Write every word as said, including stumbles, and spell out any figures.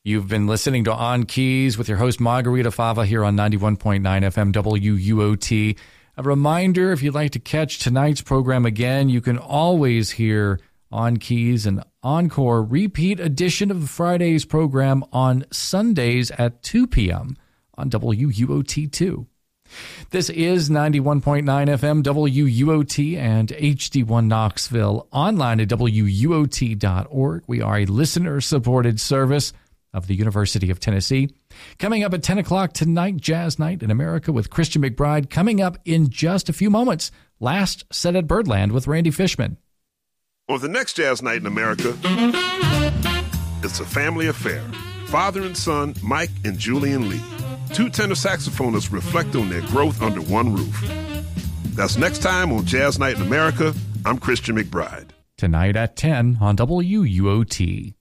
You've been listening to On Keys with your host Margarita Fava here on ninety-one point nine F M W U O T. A reminder, if you'd like to catch tonight's program again, you can always hear On Keys, an encore repeat edition of Friday's program on Sundays at two p.m. on W U O T two. This is ninety-one point nine F M W U O T and H D one Knoxville, online at W U O T dot org. We are a listener-supported service of the University of Tennessee. Coming up at ten o'clock tonight, Jazz Night in America with Christian McBride. Coming up in just a few moments, Last Set at Birdland with Randy Fishman. On the next Jazz Night in America, it's a family affair. Father and son, Mike and Julian Lee. Two tenor saxophonists reflect on their growth under one roof. That's next time on Jazz Night in America. I'm Christian McBride. Tonight at ten on W U O T.